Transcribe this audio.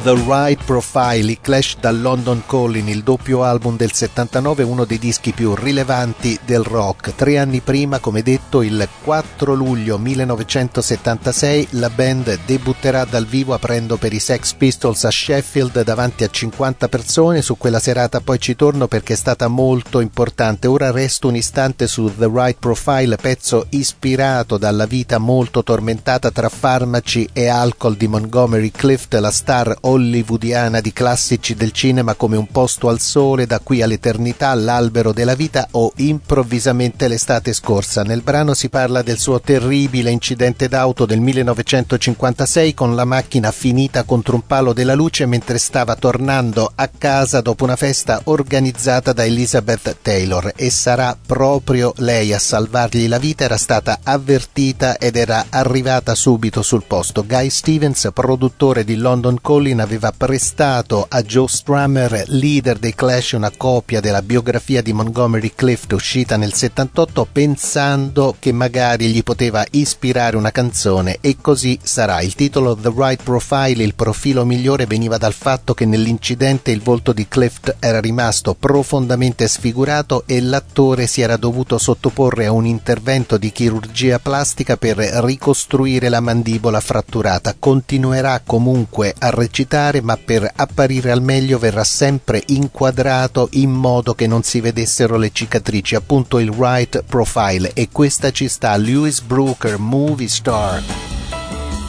The Right Profile, i Clash dal London Calling, il doppio album del 79, uno dei dischi più rilevanti del rock. 3 anni prima, come detto, il 4 luglio 1976, la band debutterà dal vivo aprendo per i Sex Pistols a Sheffield davanti a 50 persone. Su quella serata poi ci torno perché è stata molto importante. Ora resto un istante su The Right Profile, pezzo ispirato dalla vita molto tormentata tra farmaci e alcol di Montgomery Clift, la star hollywoodiana di classici del cinema come Un posto al sole, Da qui all'eternità, L'albero della vita o Improvvisamente l'estate scorsa. Nel brano si parla del suo terribile incidente d'auto del 1956 con la macchina finita contro un palo della luce mentre stava tornando a casa dopo una festa organizzata da Elizabeth Taylor, e sarà proprio lei a salvargli la vita. Era stata avvertita ed era arrivata subito sul posto. Guy Stevens, produttore di London Calling, aveva prestato a Joe Strummer, leader dei Clash, una copia della biografia di Montgomery Clift uscita nel 78, pensando che magari gli poteva ispirare una canzone, e così sarà. Il titolo The Right Profile, il profilo migliore, veniva dal fatto che nell'incidente il volto di Clift era rimasto profondamente sfigurato e l'attore si era dovuto sottoporre a un intervento di chirurgia plastica per ricostruire la mandibola fratturata. Continuerà comunque a recitare, ma per apparire al meglio verrà sempre inquadrato in modo che non si vedessero le cicatrici, appunto il Right Profile, e questa ci sta. Louis Brooker, Movie Star.